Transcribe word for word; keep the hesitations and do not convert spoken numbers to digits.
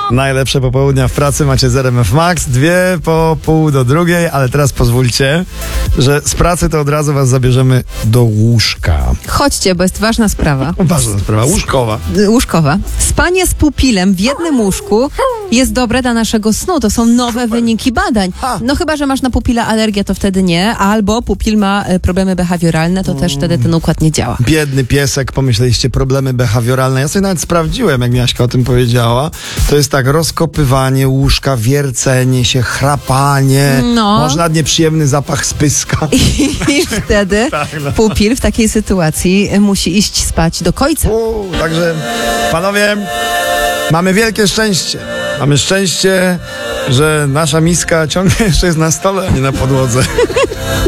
Najlepsze popołudnia w pracy macie z R M F Max. Dwie po pół do drugiej, ale teraz pozwólcie, że z pracy to od razu was zabierzemy do łóżka. Chodźcie, bo jest ważna sprawa. Ważna sprawa, łóżkowa. Łóżkowa. Spanie z pupilem w jednym łóżku jest dobre dla naszego snu. To są nowe Super. wyniki badań. No chyba, że masz na pupila alergię, to wtedy nie. Albo pupil ma e, problemy behawioralne, to też wtedy ten układ nie działa. Biedny piesek, pomyśleliście, problemy behawioralne. Ja sobie nawet sprawdziłem, jak Miaśka o tym powiedziała. To jest tak, rozkopywanie łóżka, wiercenie się, chrapanie, No. może nawet nieprzyjemny zapach spyska. I wtedy Tak, no. pupil w takiej sytuacji musi iść spać do końca. U, także, panowie, mamy wielkie szczęście. Mamy szczęście, że nasza miska ciągle jeszcze jest na stole, a nie na podłodze.